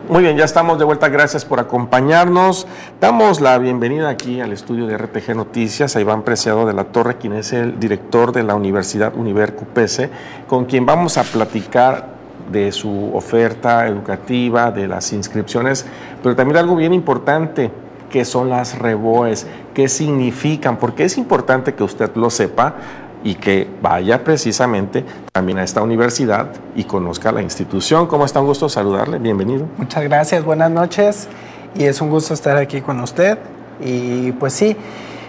Muy bien, ya estamos de vuelta, gracias por acompañarnos. Damos la bienvenida aquí al estudio de RTG Noticias a Iván Preciado de la Torre, quien es el director de la Universidad Univer-QPS, con quien vamos a platicar de su oferta educativa, de las inscripciones, pero también algo bien importante, que son las REBOEs, qué significan, porque es importante que usted lo sepa y que vaya precisamente también a esta universidad y conozca la institución. ¿Cómo está? Un gusto saludarle, bienvenido. Muchas gracias, buenas noches, y es un gusto estar aquí con usted. Y pues sí,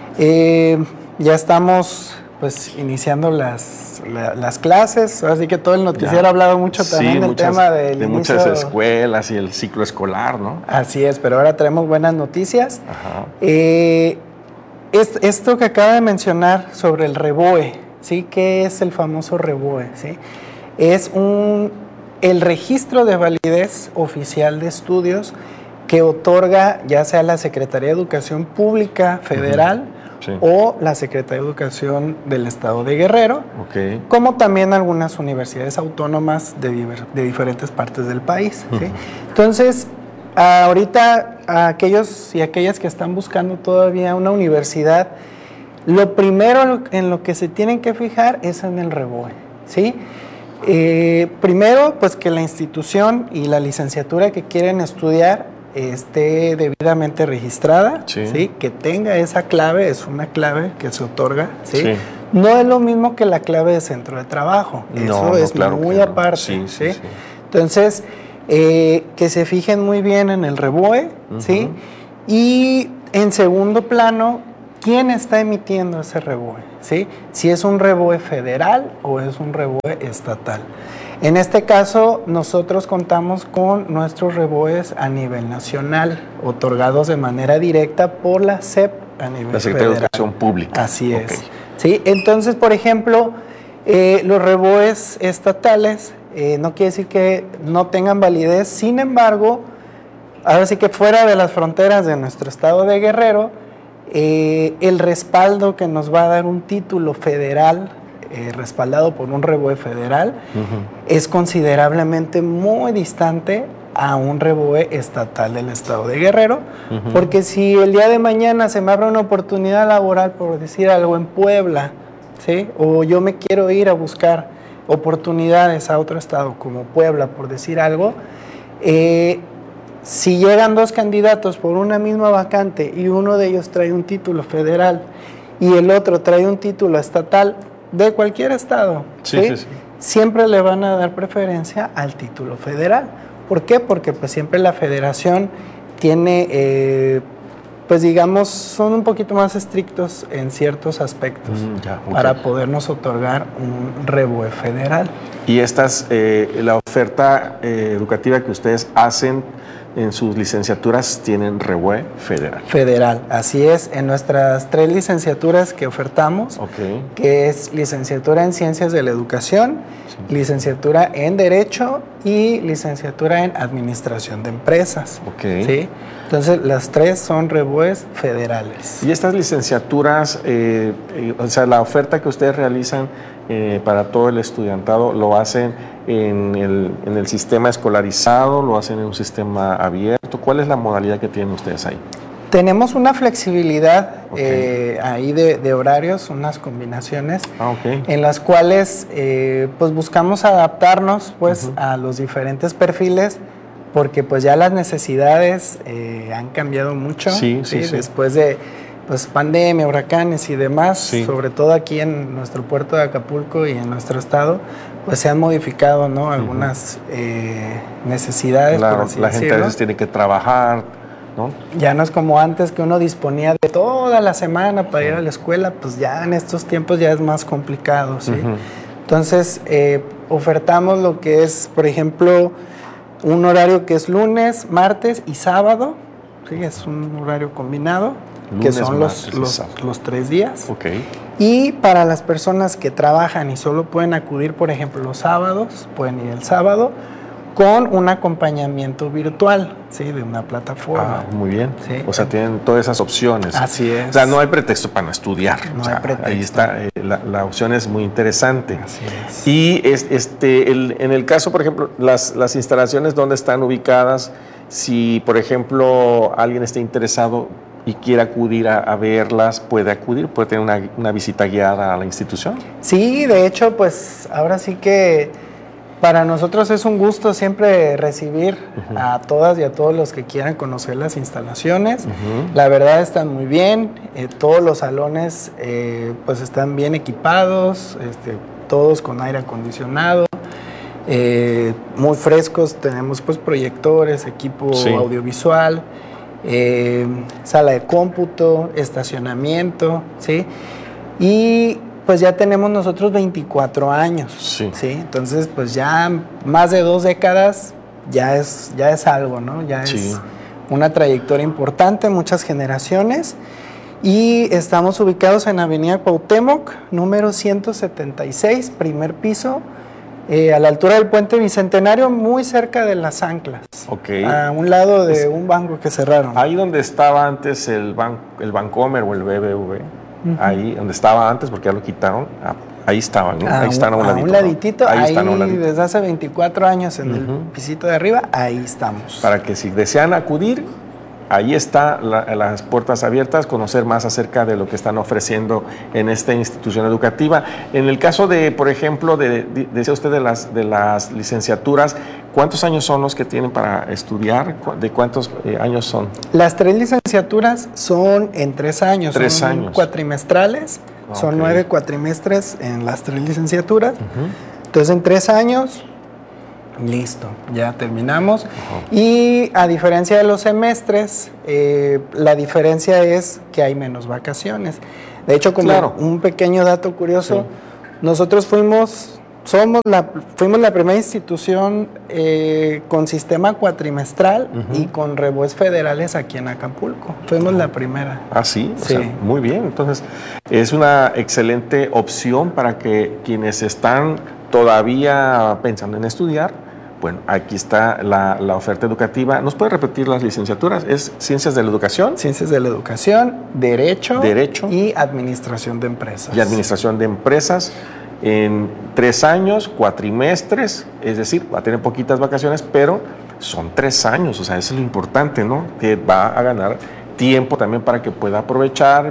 ya estamos pues iniciando las clases, así que todo el noticiero ha hablado mucho también del tema del de muchas escuelas y el ciclo escolar, ¿no? Así es, pero ahora traemos buenas noticias. Ajá. Esto que acaba de mencionar sobre el REBOE, ¿sí? ¿Qué es el famoso REBOE? ¿Sí? Es el registro de validez oficial de estudios que otorga ya sea la Secretaría de Educación Pública Federal, sí, o la Secretaría de Educación del Estado de Guerrero, okay, como también algunas universidades autónomas de diferentes partes del país. ¿Sí? Entonces, ahorita a aquellos y aquellas que están buscando todavía una universidad, lo primero en lo que se tienen que fijar es en el REBOE, ¿sí? Primero, pues que la institución y la licenciatura que quieren estudiar esté debidamente registrada, sí, ¿sí? Que tenga esa clave, es una clave que se otorga, ¿sí? Sí. No es lo mismo que la clave de centro de trabajo, eso es claro, muy aparte, sí, ¿sí? Sí. Entonces, que se fijen muy bien en el REBOE, ¿sí? Y en segundo plano, ¿quién está emitiendo ese REBOE? ¿Sí? Si es un REBOE federal o es un REBOE estatal. En este caso, nosotros contamos con nuestros REBOEs a nivel nacional, otorgados de manera directa por la SEP a nivel la Secretaría de Educación Pública. Así es. Okay. ¿Sí? Entonces, por ejemplo, los REBOEs estatales no quiere decir que no tengan validez, sin embargo, ahora sí que fuera de las fronteras de nuestro estado de Guerrero, el respaldo que nos va a dar un título federal respaldado por un REBOE federal es considerablemente muy distante a un REBOE estatal del estado de Guerrero, porque si el día de mañana se me abre una oportunidad laboral, por decir algo, en Puebla, ¿sí? O yo me quiero ir a buscar oportunidades a otro estado como Puebla, por decir algo, si llegan dos candidatos por una misma vacante y uno de ellos trae un título federal y el otro trae un título estatal de cualquier estado, ¿sí? Sí, sí, sí, siempre le van a dar preferencia al título federal. ¿Por qué? Porque pues siempre la federación tiene, pues digamos, son un poquito más estrictos en ciertos aspectos para podernos otorgar un REBOE federal. Y la oferta educativa que ustedes hacen en sus licenciaturas tienen REBOE federal. Federal, así es. En nuestras 3 licenciaturas que ofertamos, que es licenciatura en Ciencias de la Educación, sí, licenciatura en Derecho y licenciatura en Administración de Empresas. ¿Sí? Entonces, las 3 son REBOEs federales. Y estas licenciaturas, o sea, la oferta que ustedes realizan para todo el estudiantado, ¿lo hacen en el sistema escolarizado, lo hacen en un sistema abierto? ¿Cuál es la modalidad que tienen ustedes ahí? Tenemos una flexibilidad ahí de horarios, unas combinaciones en las cuales pues buscamos adaptarnos pues a los diferentes perfiles, porque pues ya las necesidades han cambiado mucho, sí. Después de pues pandemia, huracanes y demás, sobre todo aquí en nuestro puerto de Acapulco y en nuestro estado, pues se han modificado, ¿no? Algunas necesidades. Claro, por así la gente a veces tiene que trabajar, ¿no? Ya no es como antes que uno disponía de toda la semana para ir a la escuela, pues ya en estos tiempos ya es más complicado, ¿sí? Entonces, ofertamos lo que es, por ejemplo, un horario que es lunes, martes y sábado, ¿sí? Es un horario combinado, lunes, que son los 3 días. Y para las personas que trabajan y solo pueden acudir, por ejemplo, los sábados, pueden ir el sábado, con un acompañamiento virtual, ¿sí? De una plataforma. Muy bien. ¿Sí? O sea, tienen todas esas opciones. Así es. O sea, no hay pretexto para no estudiar. No hay pretexto. Ahí está, la opción es muy interesante. Así es. Y en el caso, por ejemplo, las instalaciones, ¿dónde están ubicadas? Si, por ejemplo, alguien está interesado y quiere acudir a verlas, puede acudir, puede tener una visita guiada a la institución. Sí, de hecho, pues ahora sí que para nosotros es un gusto siempre recibir a todas y a todos los que quieran conocer las instalaciones. La verdad están muy bien, todos los salones pues están bien equipados, todos con aire acondicionado. Muy frescos, tenemos pues proyectores, equipo audiovisual, sala de cómputo, estacionamiento, ¿sí? Y pues ya tenemos nosotros 24 años, ¿sí? Entonces pues ya más de 2 décadas ya es algo, ¿no? Ya es una trayectoria importante, muchas generaciones. Y estamos ubicados en Avenida Cuauhtémoc, número 176, primer piso, a la altura del Puente Bicentenario, muy cerca de las anclas. A un lado de un banco que cerraron. Ahí donde estaba antes el Bancomer o el BBV, ahí donde estaba antes, porque ya lo quitaron, ahí estaban, ¿no? Ahí están a un ladito. Un laditito, ¿no? Ahí están a un ladito. Desde hace 24 años en el pisito de arriba, ahí estamos. Para que si desean acudir, ahí está las puertas abiertas, conocer más acerca de lo que están ofreciendo en esta institución educativa. En el caso de, por ejemplo, decía usted de las licenciaturas, ¿cuántos años son los que tienen para estudiar? ¿De cuántos años son? Las 3 licenciaturas son en 3 años. 3 años. Son cuatrimestrales, son 9 cuatrimestres en las 3 licenciaturas. Entonces, en 3 años... Listo, ya terminamos. Y a diferencia de los semestres, la diferencia es que hay menos vacaciones. De hecho, como un pequeño dato curioso, nosotros fuimos la primera institución con sistema cuatrimestral y con revés federales aquí en Acapulco. Fuimos la primera. Ah, sí, o sea, muy bien. Entonces, es una excelente opción para que quienes están todavía pensando en estudiar. Bueno, aquí está la oferta educativa. ¿Nos puede repetir las licenciaturas? ¿Es Ciencias de la Educación? Ciencias de la Educación, Derecho y Administración de Empresas. Y Administración de Empresas en 3 años, cuatrimestres, es decir, va a tener poquitas vacaciones, pero son 3 años, o sea, eso es lo importante, ¿no? Que va a ganar tiempo también para que pueda aprovechar.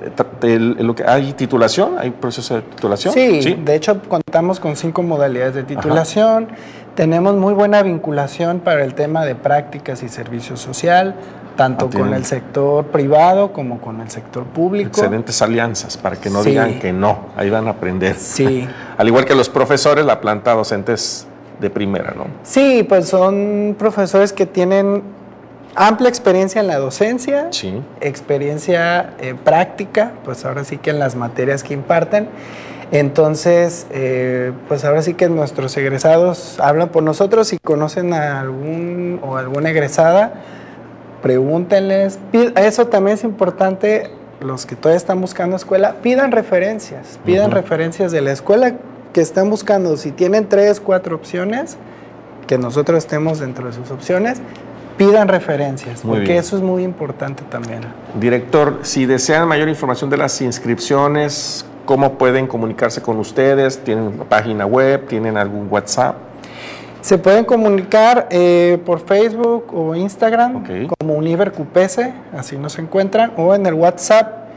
¿Hay titulación? ¿Hay proceso de titulación? Sí, de hecho contamos con 5 modalidades de titulación. Tenemos muy buena vinculación para el tema de prácticas y servicio social, tanto con el sector privado como con el sector público. Excelentes alianzas, para que no digan que no, ahí van a aprender. Sí. Al igual que los profesores, la planta docente es de primera, ¿no? Sí, pues son profesores que tienen amplia experiencia en la docencia, experiencia práctica, pues ahora sí que en las materias que imparten. Entonces, pues ahora sí que nuestros egresados hablan por nosotros. Si conocen a alguna egresada, pregúntenles. Eso también es importante, los que todavía están buscando escuela, pidan referencias de la escuela que están buscando. Si tienen 3, 4 opciones, que nosotros estemos dentro de sus opciones, pidan referencias, porque eso es muy importante también. Director, si desean mayor información de las inscripciones, ¿cómo pueden comunicarse con ustedes? ¿Tienen una página web? ¿Tienen algún WhatsApp? Se pueden comunicar por Facebook o Instagram como UniverCupese, así nos encuentran, o en el WhatsApp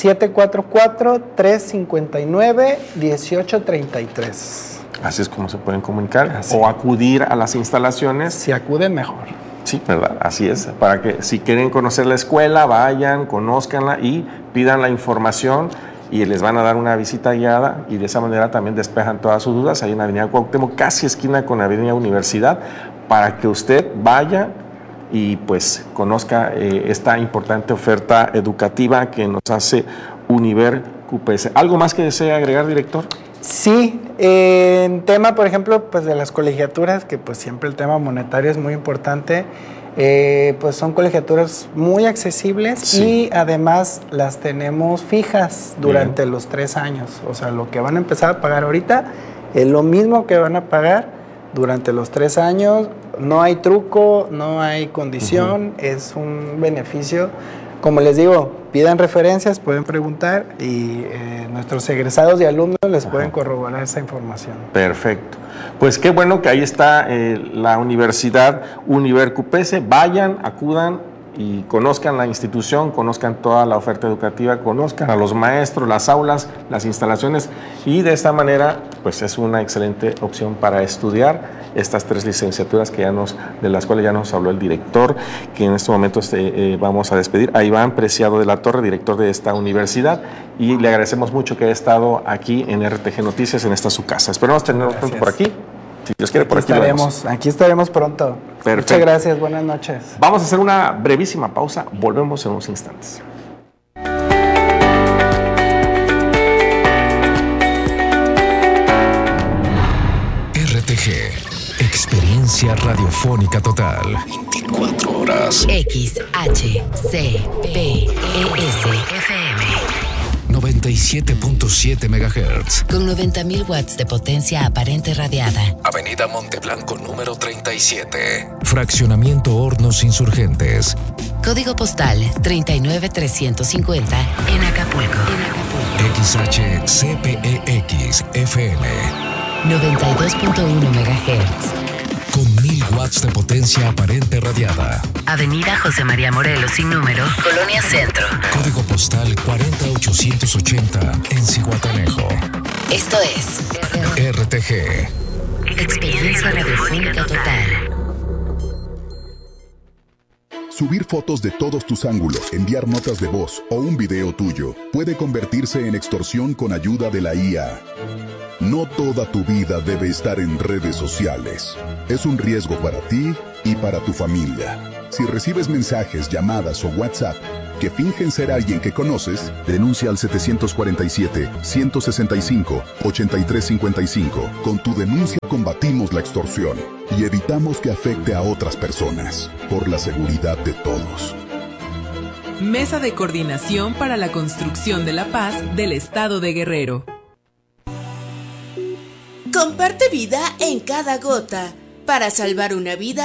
744-359-1833. Así es como se pueden comunicar. O acudir a las instalaciones. Si acuden, mejor. Sí, ¿verdad? Así es. Para que si quieren conocer la escuela, vayan, conózcanla y pidan la información y les van a dar una visita guiada y de esa manera también despejan todas sus dudas. Ahí en Avenida Cuauhtémoc, casi esquina con Avenida Universidad, para que usted vaya y pues conozca esta importante oferta educativa que nos hace UniverCupese. ¿Algo más que desea agregar, director? Sí, en tema, por ejemplo, pues de las colegiaturas, que pues siempre el tema monetario es muy importante, pues son colegiaturas muy accesibles y además las tenemos fijas durante los 3 años. O sea, lo que van a empezar a pagar ahorita es lo mismo que van a pagar durante los 3 años. No hay truco, no hay condición, es un beneficio como les digo, pidan referencias, pueden preguntar y nuestros egresados y alumnos les pueden corroborar esa información. Perfecto. Pues qué bueno que ahí está la Universidad UniverCUPESE. Vayan, acudan y conozcan la institución, conozcan toda la oferta educativa, conozcan a los maestros, las aulas, las instalaciones, y de esta manera pues es una excelente opción para estudiar estas 3 licenciaturas de las cuales ya nos habló el director, que en este momento vamos a despedir a Iván Preciado de la Torre, director de esta universidad, y le agradecemos mucho que haya estado aquí en RTG Noticias, en esta su casa. Esperamos tenerlo pronto por aquí. Si Dios quiere, por aquí estaremos pronto. Perfecto. Muchas gracias, buenas noches. Vamos a hacer una brevísima pausa, volvemos en unos instantes. RTG, experiencia radiofónica total. 24 horas. XHCPES-FM 97.7 MHz. con 90.000 watts de potencia aparente radiada. Avenida Monteblanco número 37. Fraccionamiento Hornos Insurgentes. Código postal 39350 en Acapulco. XHCPEX FM 92.1 MHz. con 1000 watts de potencia aparente radiada. Avenida José María Morelos sin número, Colonia Centro. Código postal 40880 en Zihuatanejo. Esto es RTG. Experiencia radiofónica total. Subir fotos de todos tus ángulos, enviar notas de voz o un video tuyo puede convertirse en extorsión con ayuda de la IA. No toda tu vida debe estar en redes sociales. Es un riesgo para ti y para tu familia. Si recibes mensajes, llamadas o WhatsApp que fingen ser alguien que conoces, denuncia al 747-165-8355. Con tu denuncia combatimos la extorsión y evitamos que afecte a otras personas, por la seguridad de todos. Mesa de Coordinación para la Construcción de la Paz del Estado de Guerrero. Comparte vida en cada gota para salvar una vida.